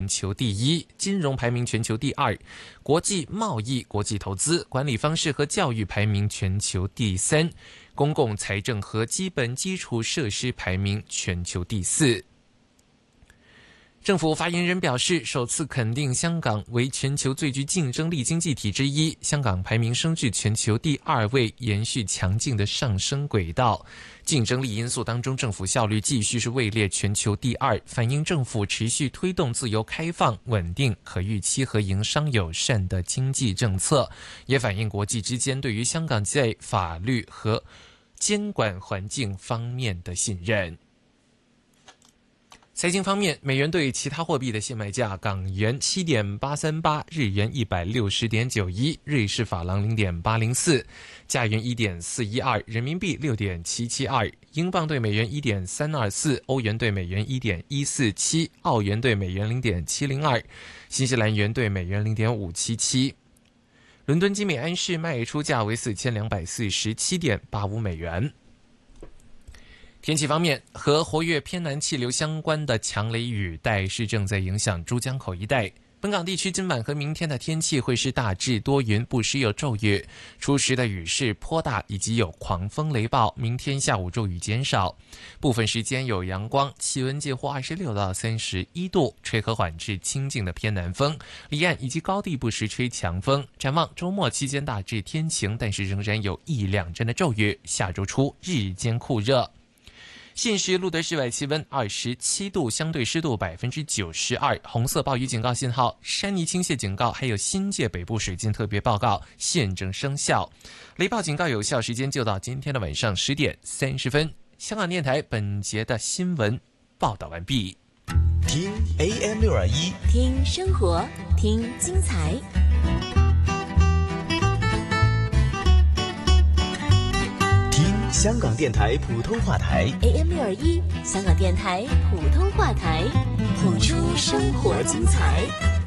球第一，金融排名全球第二，国际贸易、国际投资、管理方式和教育排名全球第三，公共财政和基本基础设施排名全球第四。政府发言人表示，首次肯定香港为全球最具竞争力经济体之一，香港排名升至全球第二位，延续强劲的上升轨道。竞争力因素当中，政府效率继续是位列全球第二，反映政府持续推动自由开放、稳定、可预期和营商友善的经济政策，也反映国际之间对于香港在法律和监管环境方面的信任。财经方面，美元对其他货币的现卖价：港元7.838，日元160.91，瑞士法郎0.804，加元1.412，人民币6.772，英镑对美元1.324，欧元对美元1.147，澳元对美元0.702，新西兰元对美元0.577。伦敦金每安士卖出价为4247.85美元。天气方面，和活跃偏南气流相关的强雷雨带是正在影响珠江口一带。本港地区今晚和明天的天气会是大致多云，不时有骤雨，初时的雨势颇大，以及有狂风雷暴。明天下午骤雨减少，部分时间有阳光，气温介乎26到31度，吹和缓至清劲的偏南风，离岸以及高地不时吹强风。展望周末期间大致天晴，但是仍然有1、2阵的骤雨。下周初日间酷热。现时录得室外气温27度，相对湿度92%，红色暴雨警告信号、山泥倾泻警告还有新界北部水浸特别报告现正生效，雷暴警告有效时间就到今天的晚上10点30分。香港电台本节的新闻报道完毕。 听 AM621， 听生活，听精彩。 香港电台普通话台 AM621，香港电台普通话台，谱出生活精彩。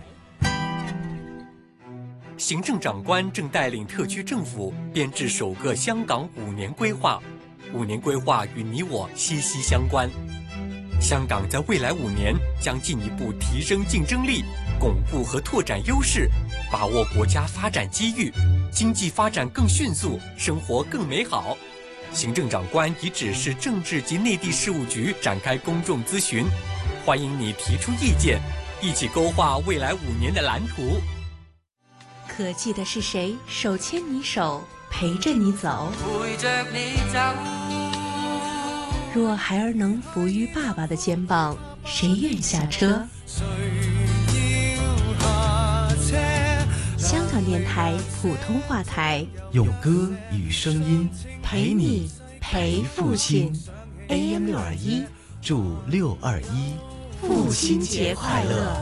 行政长官正带领特区政府编制首个香港5年规划，5年规划与你我息息相关。香港在未来5年将进一步提升竞争力，巩固和拓展优势，把握国家发展机遇，经济发展更迅速，生活更美好。行政长官已指示政治及内地事务局展开公众咨询，欢迎你提出意见，一起勾画未来5年的蓝图。 可记得是谁手牵你手，陪着你走？ 陪着你走。 若孩儿能伏于爸爸的肩膀，谁愿下车？香港电台普通话台， 用歌与声音陪你陪父亲。 AM621，祝621 父亲节快乐。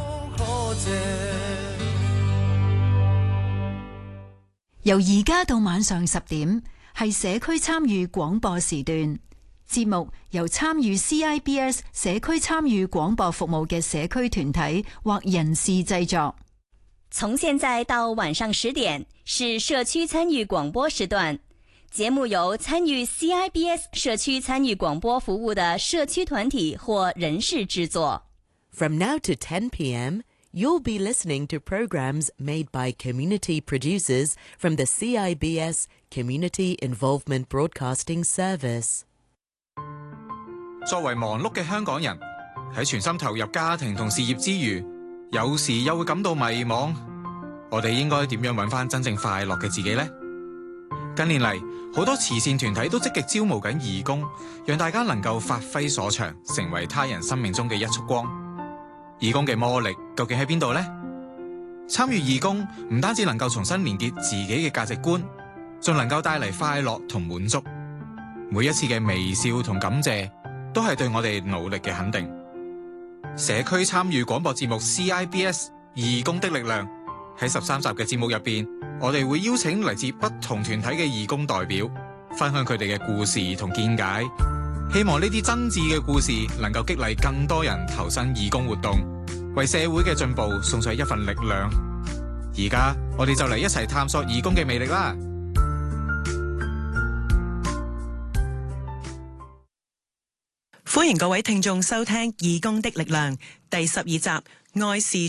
由而家到晚上10點，係社區參與廣播時段。節目由參與 CIBS 社區參與廣播服務嘅社區團體或人士製作。 從現在到晚上10點是社區參與廣播時段，節目由參與 CIBS 社區參與廣播服務的社區團體或人士製作。 From now to 10 p.m., you'll be listening to programs made by community producers from the CIBS Community Involvement Broadcasting Service. 作為忙碌嘅香港人，喺全心投入家庭同事業之餘，有時又會感到迷茫。我哋應該點樣揾返真正快樂嘅自己呢？近年嚟，好多慈善團體都積極招募緊義工，讓大家能夠發揮所長，成為他人生命中嘅一束光。義工嘅魔力究竟喺邊度呢？參與義工唔單止能夠重新連結自己嘅價值觀，仲能夠帶嚟快樂同滿足。每一次嘅微笑同感謝，都係對我哋努力嘅肯定。社區參與廣播節目 CIBS 義工的力量，喺13集嘅節目入邊，我哋會邀請嚟自不同團體嘅義工代表，分享佢哋嘅故事同見解。希望呢啲真摯嘅故事能夠激勵更多人投身義工活動，為社會嘅進步送上一份力量。而家我哋就嚟一齊探索義工嘅魅力啦！ 歡迎各位聽眾收聽《義工的力量》第12集《愛是